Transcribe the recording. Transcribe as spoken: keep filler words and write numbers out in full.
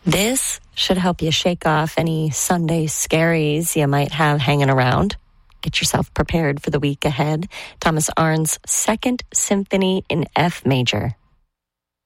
This should help you shake off any Sunday scaries you might have hanging around. Get yourself prepared for the week ahead. Thomas Arndt's Second Symphony in F Major.